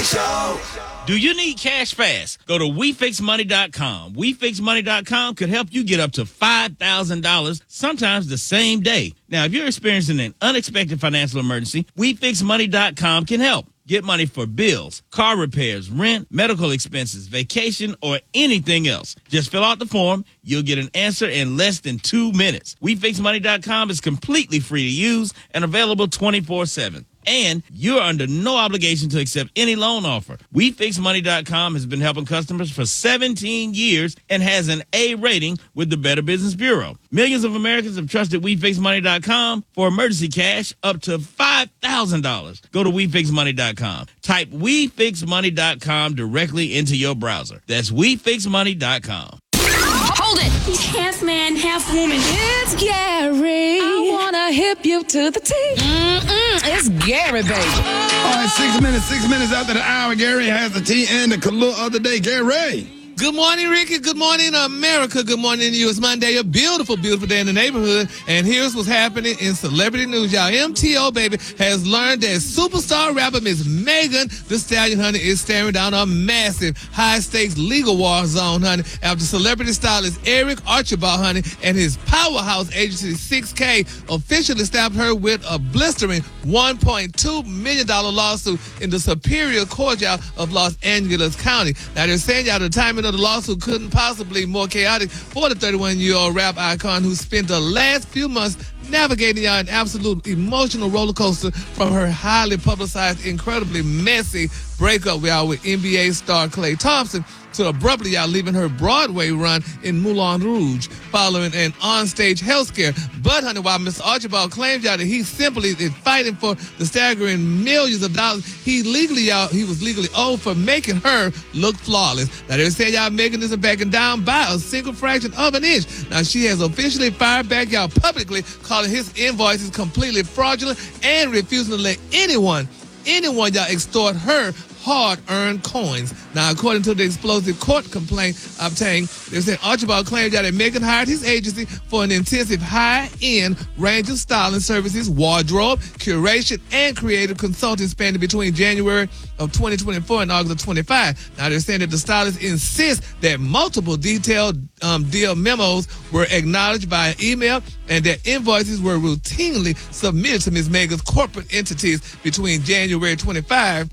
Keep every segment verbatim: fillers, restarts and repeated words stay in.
Show. Do you need cash fast? Go to we fix money dot com. we fix money dot com could help you get up to five thousand dollars, sometimes the same day. Now, if you're experiencing an unexpected financial emergency, we fix money dot com can help. Get money for bills, car repairs, rent, medical expenses, vacation, or anything else. Just fill out the form. You'll get an answer in less than two minutes. we fix money dot com is completely free to use and available twenty-four seven. And you're under no obligation to accept any loan offer. we fix money dot com has been helping customers for seventeen years and has an A rating with the Better Business Bureau. Millions of Americans have trusted we fix money dot com for emergency cash up to five thousand dollars. Go to we fix money dot com. Type we fix money dot com directly into your browser. That's we fix money dot com. Hold it! He's half man, half woman. It's Gary. I wanna hip you to the T. Mm-mm, it's Gary, baby. All right, six minutes, six minutes after the hour, Gary has the tea and the color of the day. Gary. Good morning, Ricky. Good morning, America. Good morning to you. It's Monday, a beautiful, beautiful day in the neighborhood. And here's what's happening in celebrity news, y'all. M T O, baby, has learned that superstar rapper Miss Megan Thee Stallion, honey, is staring down a massive, high-stakes legal war zone, honey, after celebrity stylist Eric Archibald, honey, and his powerhouse agency six K officially stabbed her with a blistering one point two million dollars lawsuit in the Superior Court, y'all, of Los Angeles County. Now, they're saying, y'all, the timing of the lawsuit couldn't possibly be more chaotic for the thirty-one-year-old rap icon who spent the last few months navigating y'all an absolute emotional roller coaster from her highly publicized, incredibly messy breakup y'all with N B A star Klay Thompson to abruptly y'all leaving her Broadway run in Moulin Rouge following an onstage health scare. But, honey, while Mister Archibald claims y'all that he simply is fighting for the staggering millions of dollars he legally y'all he was legally owed for making her look flawless. Now they're saying y'all Megan isn't backing down by a single fraction of an inch. Now she has officially fired back y'all publicly, calling his invoices completely fraudulent and refusing to let anyone anyone y'all extort her hard-earned coins. Now, according to the explosive court complaint obtained, they said Archibald claimed that Megan hired his agency for an intensive high-end range of styling services, wardrobe, curation, and creative consulting spanning between January of twenty twenty-four and August of twenty-five. Now, they're saying that the stylist insists that multiple detailed um, deal memos were acknowledged by email and that invoices were routinely submitted to Miz Megan's corporate entities between January twenty-fifth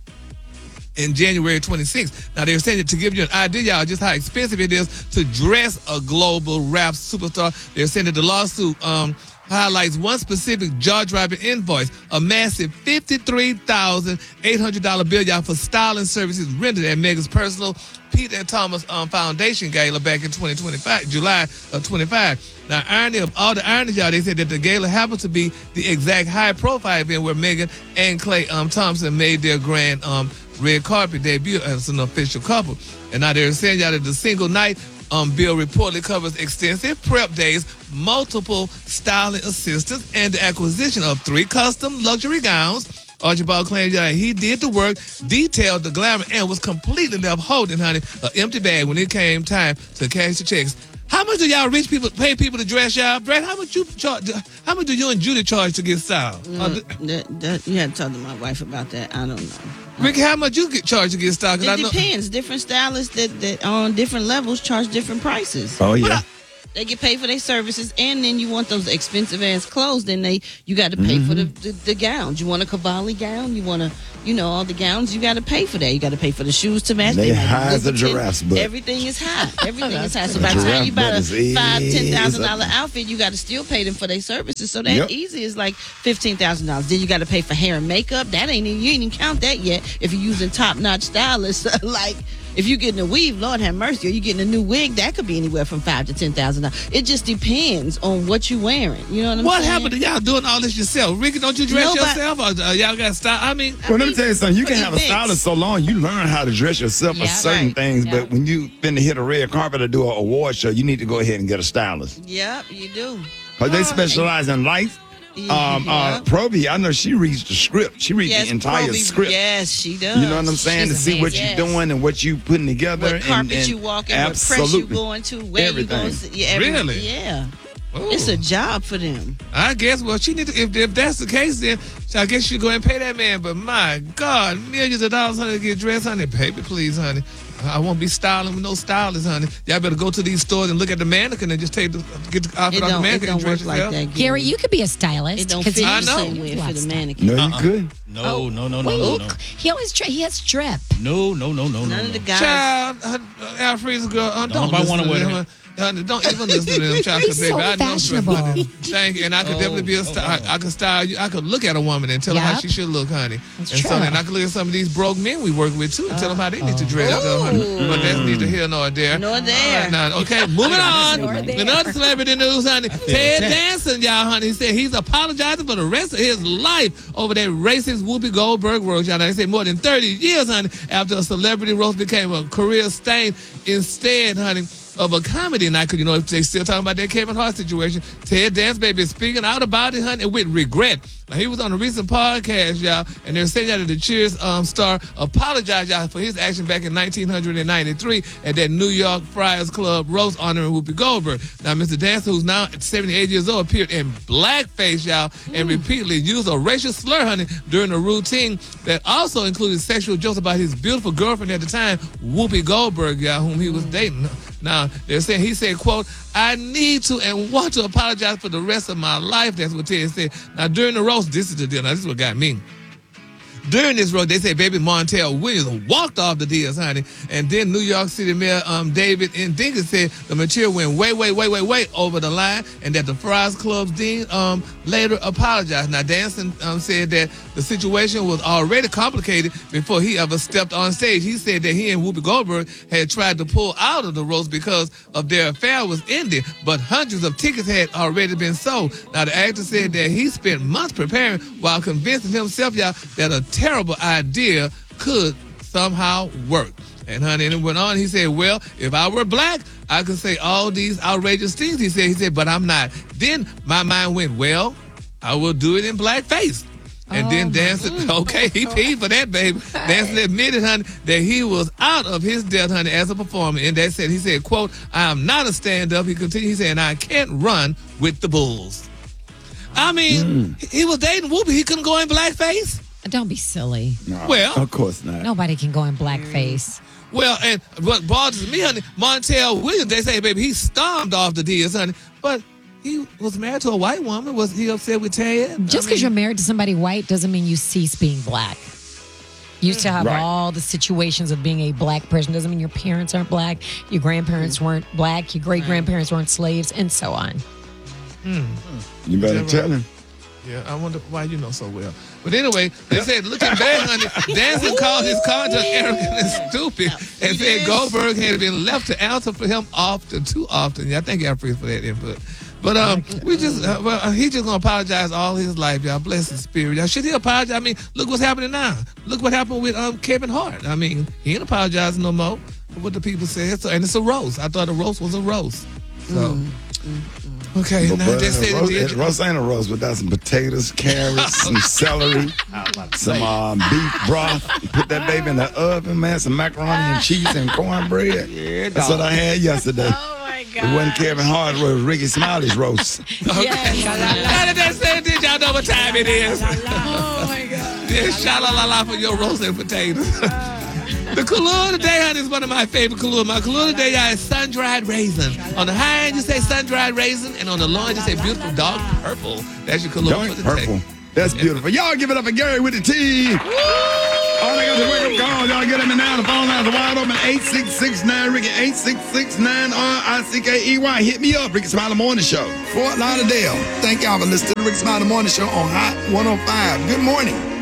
in January twenty-sixth. Now, they're saying that to give you an idea, y'all, just how expensive it is to dress a global rap superstar. They're saying that the lawsuit um, highlights one specific jaw-dropping invoice, a massive fifty-three thousand eight hundred dollars bill, y'all, for styling services rendered at Megan's personal Pete and Thomas um, Foundation Gala back in twenty twenty-five, July of twenty-five. Now, irony of all the irony, y'all, they said that the gala happened to be the exact high-profile event where Megan and Klay um, Thompson made their grand um, red carpet debut as an official couple. And now they're saying, y'all, that the single night um, bill reportedly covers extensive prep days, multiple styling assistants, and the acquisition of three custom luxury gowns. Archibald claimed that he did the work, detailed the glamour, and was completely left holding, honey, an empty bag when it came time to cash the checks. How much do y'all rich people pay people to dress y'all? Brad, how much you charge? How much do you and Judy charge to get styled? Mm, uh, that, that, you had to talk to my wife about that. I don't know. Ricky, how much you get charged to get styled? It I know, depends. Different stylists that, that on different levels charge different prices. Oh, yeah. They get paid for their services, and then you want those expensive ass clothes. Then they you got to pay mm-hmm. for the, the the gowns. You want a Cavalli gown? You want to you know all the gowns? You got to pay for that. You got to pay for the shoes to match. They high as a giraffe's butt. Everything is high. Everything is high. So by the time you buy a five ten thousand dollar outfit, you got to still pay them for their services. So that yep. easy is like fifteen thousand dollars. Then you got to pay for hair and makeup. That ain't even, you ain't even count that yet. If you're using top notch stylists like. If you're getting a weave, Lord have mercy, or you're getting a new wig, that could be anywhere from five to ten thousand dollars. It just depends on what you're wearing. You know what I'm what saying? What happened to y'all doing all this yourself? Ricky, don't you dress Nobody, yourself? Or uh, y'all got style? I mean, well, I let mean, me tell you something. You can have events. a stylist so long, you learn how to dress yourself yeah, for certain right. things. Yeah. But when you finna hit a red carpet or do an award show, you need to go ahead and get a stylist. Yep, you do. Because they specialize in life. Um, uh, Proby, I know she reads the script. She reads yes, the entire Proby, script. Yes, she does. You know what I'm saying? She's to see what yes. you're doing and what you putting together. What carpet and, and you walking, absolutely. what press you going to, where everything. you going to. Yeah, every, really? Yeah. It's a job for them. I guess. Well, she need to. If, if that's the case, then I guess she go and pay that man. But my God, millions of dollars, honey, to get dressed, honey. Baby, please, honey. I won't be styling with no stylist, honey. Y'all better go to these stores and look at the mannequin and just take the get the outfit It off the don't, it mannequin don't and dress work like yourself. that. Gary, you could be a stylist. It don't 'cause fit he- I the know. same way for the mannequin. No, you Uh-uh. could. No, no, no, no, Wait, no, no. he always dri- he has drip. No, no, no, no, no. None of no. the guys. Child, uh, Alfred's girl, uh, don't nobody listen wanna to wear them. that. uh, Honey, don't even listen to them, child. 'Cause, He's so baby, I know fashionable. something. Thank you. And I could Oh, definitely be a style. oh, I, I could style you. I could look at a woman and tell her how Yep. she should look, honey. That's and so true. then I could look at some of these broke men we work with too and tell them how they need to dress. Up, honey. But that's neither here nor there. Nor All there. right, now, okay, moving on. Nor there. Another celebrity news, honey. Ted that. Danson, y'all, honey, he said he's apologizing for the rest of his life over that racist Whoopi Goldberg roast, y'all. They say more than thirty years, honey, after a celebrity roast became a career stain instead, honey, of a comedy night. Because, you know, if they still talking about that Kevin Hart situation, Ted Danson, baby, is speaking out about it, honey, with regret. Now, he was on a recent podcast, y'all, and they're saying that the Cheers um, star apologized, y'all, for his action back in nineteen ninety-three at that New York Friars Club roast honoring Whoopi Goldberg. Now, Mister Danson, who's now seventy-eight years old, appeared in blackface, y'all, and repeatedly used a racial slur, honey, during a routine that also included sexual jokes about his beautiful girlfriend at the time, Whoopi Goldberg, y'all, whom he was dating. Now, they're saying, he said, quote, I need to and want to apologize for the rest of my life. That's what Ted said. Now, during the roast, this is the deal. Now, this is what got me. During this road, they say baby Montel Williams walked off the deals, honey. And then New York City Mayor um, David N. Dinkins said the material went way, way, way, way, way over the line and that the Friars Club's dean um, later apologized. Now, Danson um, said that the situation was already complicated before he ever stepped on stage. He said that he and Whoopi Goldberg had tried to pull out of the roast because of their affair was ended, but hundreds of tickets had already been sold. Now, the actor said that he spent months preparing while convincing himself, y'all, that a terrible idea could somehow work. And honey, and it went on. He said, well, if I were black, I could say all these outrageous things. He said, he said, but I'm not. Then my mind went, well, I will do it in blackface. And Oh, then my Danson, okay, he paid for that, baby. Danson admitted, honey, that he was out of his depth, honey, as a performer. And that said, he said, quote, I am not a stand-up. He continued, he said, and I can't run with the bulls. I mean, Mm. he was dating Whoopi. He couldn't go in blackface. Don't be silly. No, Well- of course not. Nobody can go in blackface. Well, and what bothers me, honey, Montel Williams, they say, baby, he stormed off the deals, honey. But he was married to a white woman. Was he upset with Ted? Just because you're married to somebody white doesn't mean you cease being black. You still have Right. all the situations of being a black person. Doesn't mean your parents aren't black, your grandparents weren't black, your great grandparents weren't slaves, and so on. You better Yeah, tell him. Yeah, I wonder why you know so well. But anyway, they said, looking back, honey, Danson called his conduct arrogant and stupid and said Goldberg had been left to answer for him often, too often. Yeah, I thank y'all for that input. But um, we just, uh, well, uh, he just gonna apologize all his life, y'all. Bless his spirit, y'all. Should he apologize? I mean, look what's happening now. Look what happened with um Kevin Hart. I mean, he ain't apologizing no more for what the people said. So, and it's a roast. I thought a roast was a roast. So, okay, But, now but, they uh, said roast, it it- roast ain't a roast without some potatoes, carrots, some celery, some um, beef broth. Put that baby in the oven, man. Some macaroni and cheese and cornbread. Yeah, that's what I had yesterday. Oh my God. It wasn't Kevin Hart, it was Ricky Smiley's roast. Now that they said this, y'all know what time it is. Oh my God. Yeah, sha-la-la-la for your roasted potatoes. The Kahlua today, honey, is one of my favorite Kahlua. My Kahlua today, y'all, is sun-dried raisin. On the high end, you say sun-dried raisin, and on the low end, you say beautiful dark purple. That's your Kahlua Dark for the purple. day. That's beautiful. Y'all give it up for Gary with the T. All they got to wake up call. Y'all get him in now. The phone lines are wide open. eight six six nine Ricky. eight six six nine R I C K E Y. Hit me up. Ricky Smiley Morning Show. Fort Lauderdale. Thank y'all for listening to the Ricky Smiley Morning Show on Hot one oh five. Good morning.